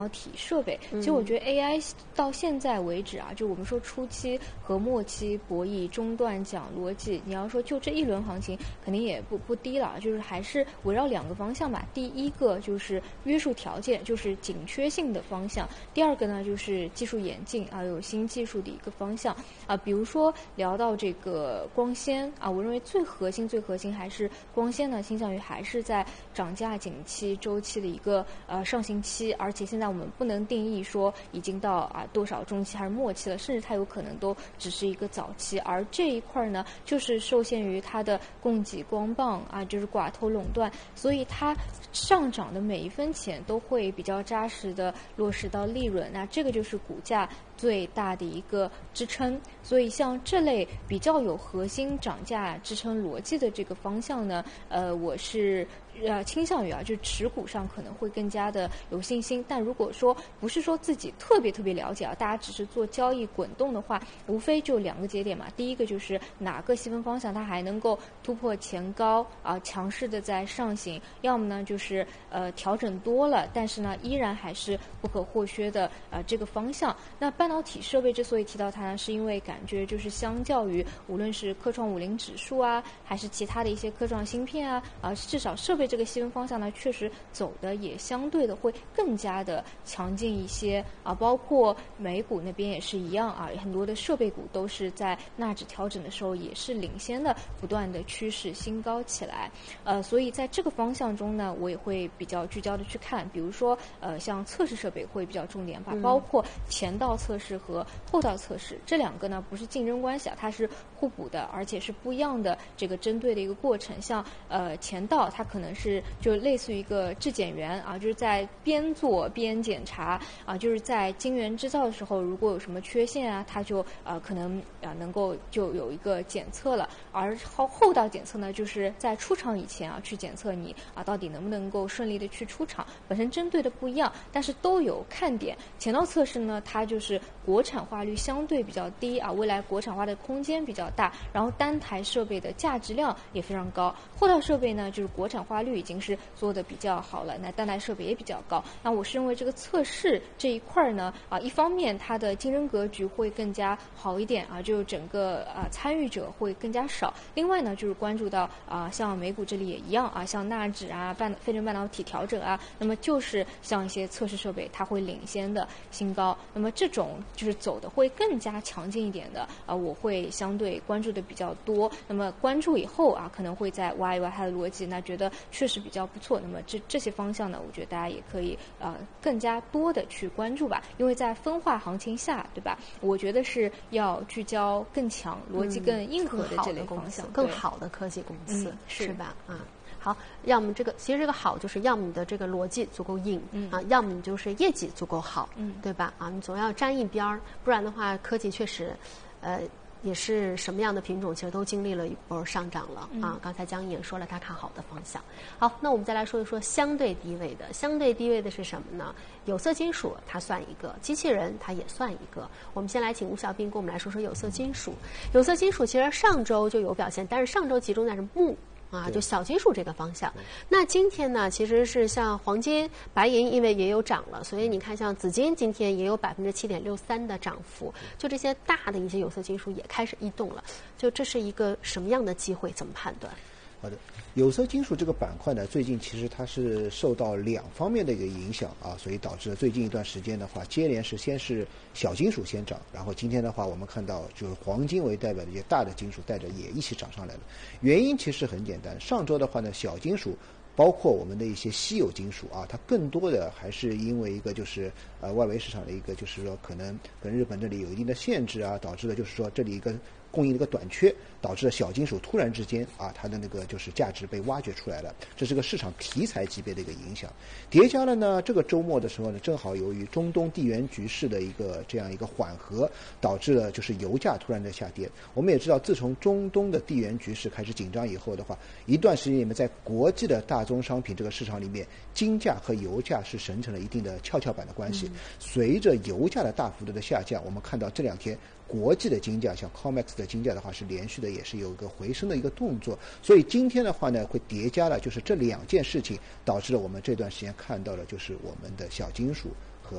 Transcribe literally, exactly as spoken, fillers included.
体设备，其实我觉得 A I 到现在为止啊，就我们说初期和末期博弈，中段讲逻辑，你要说就这一轮行情，肯定也不不低了，就是还是围绕两个方向吧。第一个就是约束条件，就是紧缺性的方向；第二个呢，就是技术演进啊，有新技术的一个方向啊。比如说聊到这个光纤啊，我认为最核心、最核心还是光纤呢，倾向于还是在涨价景气周期的一个呃上行期，而且现在我们不能定义说已经到啊多少中期还是末期了，甚至它有可能都只是一个早期。而这一块呢，就是受限于它的供给光棒啊，就是寡头垄断，所以它上涨的每一分钱都会比较扎实的落实到利润。那这个就是股价最大的一个支撑。所以像这类比较有核心涨价支撑逻辑的这个方向呢，呃，我是呃倾向于啊，就持股上可能会更加的有信心。但如果说不是说自己特别特别了解啊，大家只是做交易滚动的话，无非就两个节点嘛。第一个就是哪个细分方向它还能够突破前高啊，强势的在上行；要么呢就是呃调整多了，但是呢依然还是不可或缺的呃这个方向。那半导体设备之所以提到它呢，是因为感觉就是相较于无论是科创五零指数啊，还是其他的一些科创芯片啊，啊至少设备这个细分方向呢，确实走的也相对的会更加的强劲一些啊。包括美股那边也是一样啊，很多的设备股都是在纳指调整的时候也是领先的，不断的趋势新高起来。呃，所以在这个方向中呢，我也会比较聚焦的去看，比如说呃像测试设备会比较重点吧，包括前道测试和后道测试这两个呢不是竞争关系啊，它是互补的，而且是不一样的这个针对的一个过程。像呃前道它可能是就类似于一个质检员啊，就是在边做边检查啊，就是在晶圆制造的时候，如果有什么缺陷啊，它就呃可能啊、呃、能够就有一个检测了。而后后道检测呢，就是在出厂以前啊去检测你啊到底能不能够顺利的去出厂，本身针对的不一样，但是都有看点。前道测试呢，它就是国产化率相对比较低啊，未来国产化的空间比较大，然后单台设备的价值量也非常高。后道设备呢，就是国产化率已经是做的比较好了，那单台设备也比较高。那我是认为这个测试这一块呢，啊，一方面它的竞争格局会更加好一点啊，就整个啊参与者会更加少。另外呢，就是关注到啊，像美股这里也一样啊，像纳指啊、半费城半导体调整啊，那么就是像一些测试设备，它会领先的新高。那么这种就是走的会更加强劲一点的啊，我会相对关注的比较多。那么关注以后啊，可能会再挖一挖它的逻辑，那觉得确实比较不错。那么这这些方向呢，我觉得大家也可以呃更加多的去关注吧，因为在分化行情下，对吧？我觉得是要聚焦更强、逻辑更硬核的这类方向， 更好的科技公司， 嗯、是, 是吧？啊。好，要么这个其实这个好就是要么你的这个逻辑足够硬， 嗯啊，要么你就是业绩足够好， 嗯， 对吧？啊，你总要沾一边儿，不然的话，科技确实，呃，也是什么样的品种其实都经历了一波上涨了、 嗯、 啊。刚才江毅也说了他看好的方向。好，那我们再来说一说相对低位的，相对低位的是什么呢？有色金属它算一个，机器人它也算一个。我们先来请吴小兵跟我们来说说有色金属。有色金属其实上周就有表现，但是上周集中在是钼。啊，就小金属这个方向。那今天呢，其实是像黄金、白银，因为也有涨了，所以你看，像紫金今天也有百分之七点六三的涨幅。就这些大的一些有色金属也开始异动了。就这是一个什么样的机会？怎么判断？ 好的，有色金属这个板块呢，最近其实它是受到两方面的一个影响啊，所以导致了最近一段时间的话，接连是先是小金属先涨，然后今天的话，我们看到就是黄金为代表的一些大的金属带着也一起涨上来了。原因其实很简单，上周的话呢，小金属包括我们的一些稀有金属啊，它更多的还是因为一个就是呃外围市场的一个就是说可能跟日本这里有一定的限制啊，导致了就是说这里一个供应的一个短缺，导致了小金属突然之间啊，它的那个就是价值被挖掘出来了，这是个市场题材级别的一个影响。叠加了呢，这个周末的时候呢，正好由于中东地缘局势的一个这样一个缓和，导致了就是油价突然的下跌。我们也知道，自从中东的地缘局势开始紧张以后的话，一段时间里面在国际的大宗商品这个市场里面，金价和油价是形成了一定的跷跷板的关系。嗯、随着油价的大幅度的下降，我们看到这两天国际的金价，像 COMEX 的金价的话是连续的，也是有一个回升的一个动作。所以今天的话呢，会叠加了就是这两件事情，导致了我们这段时间看到了就是我们的小金属